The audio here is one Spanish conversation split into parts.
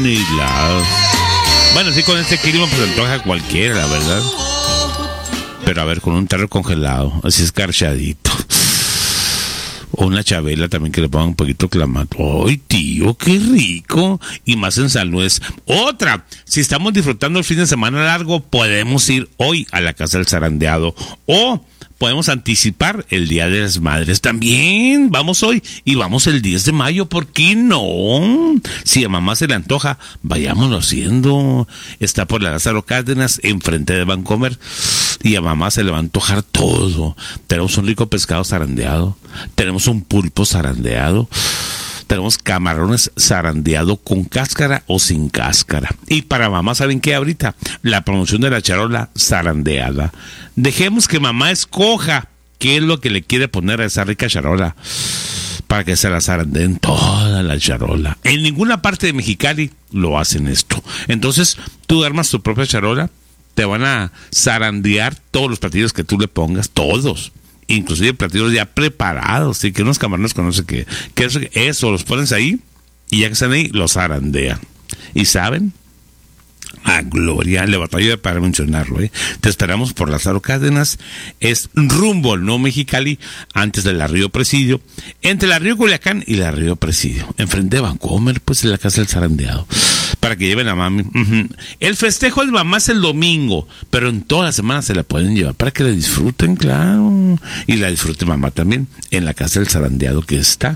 Bueno, sí, con este clima pues antoja a cualquiera, la verdad. Pero a ver, con un tarro congelado, así escarchadito. O una chabela también que le pongan un poquito clamato. ¡Ay, tío, qué rico! Y más en San Luis. Otra, si estamos disfrutando el fin de semana largo, podemos ir hoy a la Casa del Zarandeado. O podemos anticipar el Día de las Madres también. Vamos hoy y vamos el 10 de mayo. ¿Por qué no? Si a mamá se le antoja, vayámoslo haciendo. Está por la Lázaro Cárdenas, enfrente de Vancomer. Y a mamá se le va a antojar todo. Tenemos un rico pescado zarandeado. Tenemos un pulpo zarandeado. Tenemos camarones zarandeado con cáscara o sin cáscara. Y para mamá, ¿saben qué ahorita? La promoción de la charola zarandeada. Dejemos que mamá escoja qué es lo que le quiere poner a esa rica charola para que se la zarandeen toda la charola. En ninguna parte de Mexicali lo hacen esto. Entonces, tú armas tu propia charola. Te van a zarandear todos los platillos que tú le pongas, todos. Inclusive platillos ya preparados, ¿sí? Que unos camarones con no sé qué. Eso, los pones ahí y ya que están ahí, los zarandean. ¿Y saben? A gloria, le batalla para mencionarlo, ¿eh? Te esperamos por Lázaro Cárdenas. Es rumbo al Nuevo Mexicali, antes de la Río Presidio, entre la Río Culiacán y la Río Presidio. Enfrente de Vancomer, pues en la Casa del Zarandeado. Para que lleven a mami. El festejo de mamá es el domingo, pero en toda la semana se la pueden llevar para que la disfruten, claro. Y la disfrute mamá también en la Casa del Zarandeado, que está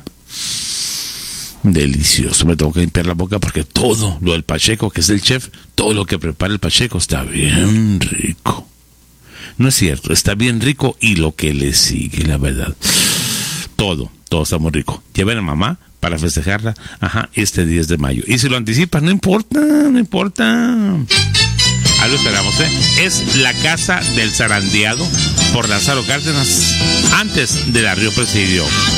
delicioso. Me tengo que limpiar la boca porque todo lo del Pacheco, que es el chef, todo lo que prepara el Pacheco está bien rico. No es cierto, está bien rico y lo que le sigue, la verdad. Todo está muy rico. Lleven a mamá para festejarla, este 10 de mayo. Y si lo anticipas, no importa. Ahí lo esperamos, ¿eh? Es la Casa del Zarandeado por Lázaro Cárdenas, antes de la Río Presidio.